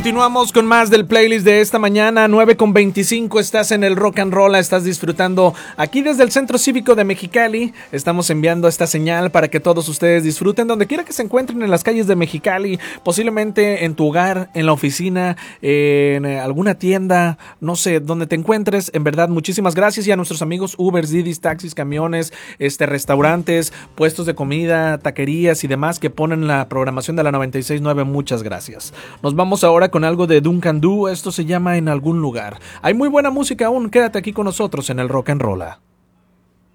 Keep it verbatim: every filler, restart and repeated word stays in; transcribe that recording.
Continuamos con más del playlist de esta mañana, nueve con veinticinco, estás en el Rock and Roll, estás disfrutando aquí desde el Centro Cívico de Mexicali. Estamos enviando esta señal para que todos ustedes disfruten donde quiera que se encuentren en las calles de Mexicali, posiblemente en tu hogar, en la oficina, en alguna tienda, no sé, donde te encuentres. En verdad, muchísimas gracias, y a nuestros amigos Ubers, Didis, taxis, camiones, este, restaurantes, puestos de comida, taquerías y demás que ponen la programación de la noventa y seis punto nueve, muchas gracias. Nos vamos ahora con algo de Duncan Du, esto se llama En Algún Lugar. Hay muy buena música aún, quédate aquí con nosotros en el Rock and Roll.